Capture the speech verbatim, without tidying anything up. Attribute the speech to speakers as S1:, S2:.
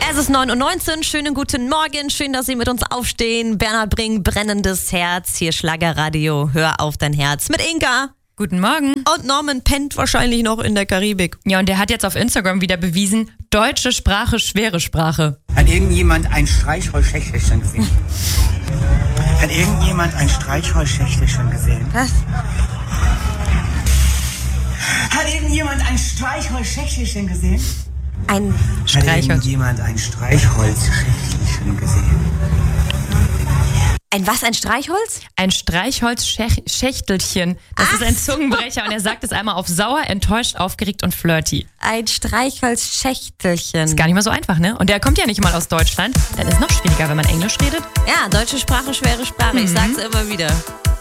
S1: Es ist neun Uhr neunzehn, schönen guten Morgen, schön, dass Sie mit uns aufstehen. Bernhard Brink, brennendes Herz, hier Schlagerradio, hör auf dein Herz mit Inka.
S2: Guten Morgen.
S1: Und Norman pennt wahrscheinlich noch in der Karibik.
S2: Ja, und der hat jetzt auf Instagram wieder bewiesen, deutsche Sprache, schwere Sprache.
S3: Hat irgendjemand ein Streichholzschächtelchen gesehen? Hat irgendjemand ein Streichholzschächtelchen gesehen?
S1: Was?
S3: Hat irgendjemand ein Streichholzschächtelchen gesehen?
S1: Ein
S3: Hat
S2: Streichholz.
S3: irgendjemand ein Streichholzschächtelchen gesehen?
S1: Ein was, ein Streichholz?
S2: Ein Streichholzschächtelchen. Das
S1: Ach
S2: ist ein
S1: so.
S2: Zungenbrecher und er sagt es einmal auf sauer, enttäuscht, aufgeregt und flirty.
S1: Ein Streichholzschächtelchen.
S2: Ist gar nicht mal so einfach, ne? Und der kommt ja nicht mal aus Deutschland. Dann ist es noch schwieriger, wenn man Englisch redet.
S1: Ja, deutsche Sprache, schwere Sprache, ich sag's immer wieder.